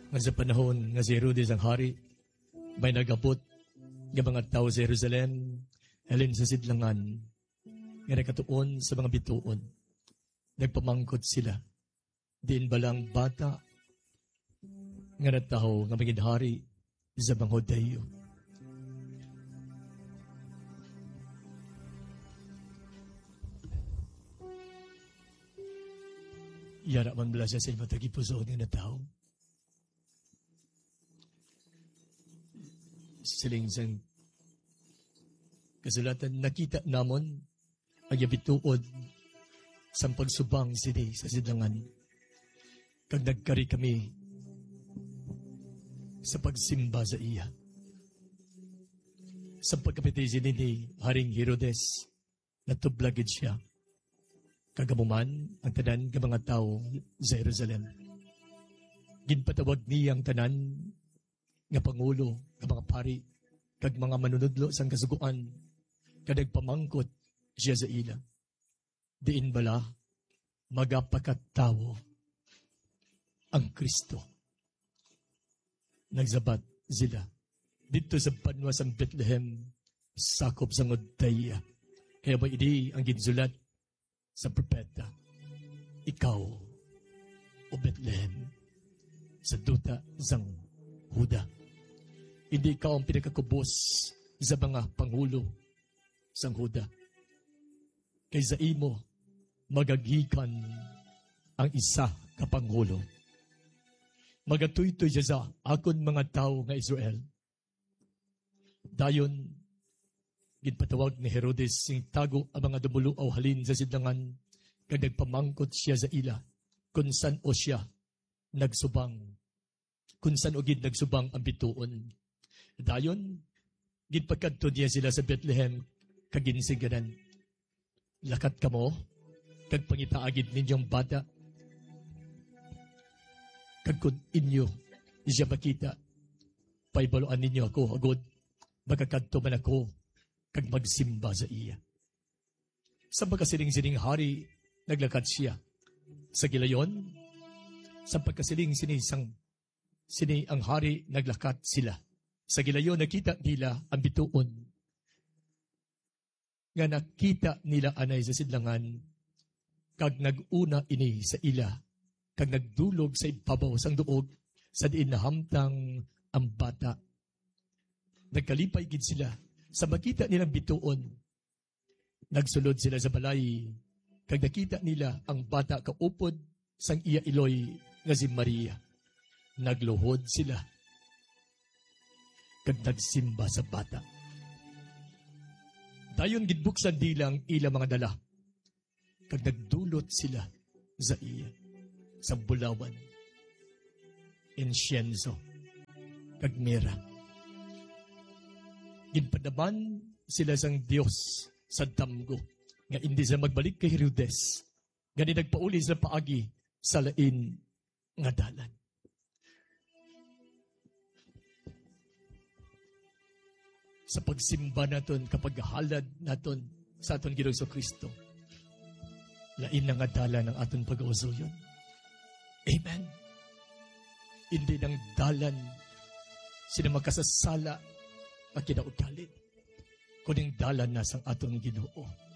Nga sa panahon nga si Herodes ang hari, may nagabot nga mga tao sa Jerusalem, halin sa sidlangan, nga nakatuon sa mga bituon. Nagpamangkot sila. Diin balang bata nga nataho nga maging hari sa mga Hudayo. Yara man bala siya sa iba tagipuso nga nataho. Siling sang kasulatan, nakita namon ang yabituod sa pagsubang sini sa sidlangan. Kag nagkari kami sa pagsimba sa iya. Sa pagkapitay sini ni Haring Herodes, natublagid siya. Kagamuman ang tanan ng mga tao sa Jerusalem. Ginpatawag niya ang tanan nga pangulo, nga mga pari, kag mga manunudlo sang kasuguan, kadag pamangkot siya sa ila. Diin bala, magapakatawo ang Kristo. Nagsabat sila dito sa panwa sang Bethlehem, sakop sang Judea. Kaya ba idi ang ginsulat sa propeta, ikaw, o Bethlehem, sa duta sang Huda. Hindi ikaw ang pinakakubos sa mga pangulo sang Huda. Kaysa imo, magagikan ang isa ka pangulo. Magatuytoy siya sa akon mga tao nga Israel. Dayon, ginpatawag ni Herodes sing tago ang mga dumuluaw halin sa sidlangan kag nagpamangkot siya sa ila kung san o siya nagsubang, kung san o gid nagsubang ang bituon. Dayon, ginpagkadto niya sila sa Bethlehem kag ginsiganan. Lakat kamo kag pangitaagid ninyong bata. Kag kun inyo siya makita, paibaluan ninyo ako agod, makakadto man ako kag magsimba sa iya. Sa pagkasiling-siling hari, naglakad siya. Sa gilayon, sa pagkasiling-siling sini ang hari, naglakad sila. Sa gilayon, nakita nila ang bituon. Nga nakita nila anay sa sidlangan, kag naguna ini sa ila, kag nagdulog sa ibabaw sang duog, sa diin nahamtang ang bata. Nagkalipay gid sila. Sa makita nilang bituon, nagsulod sila sa balay, kag nakita nila ang bata kaupod sang iya iloy nga si Maria. Nagluhod sila, kag nagsimba sa bata. Dayon gidbuksan dilang ila mga dala, kag nagdulot sila sa iya, sa bulawan, insyenso, kag mira. Ginpadaman sila sang Diyos sa damgo, nga hindi sila magbalik kay Herodes, nga nagpauli sila paagi sa lain nga dalan. Sa pagsimba naton, kapag halad naton sa aton Ginoong Kristo, lain na nga dalan ang aton pag-ausuyon. Amen. Hindi ng dalan sila makasasala at kinaugali, kuning dalan na sang aton Ginoo.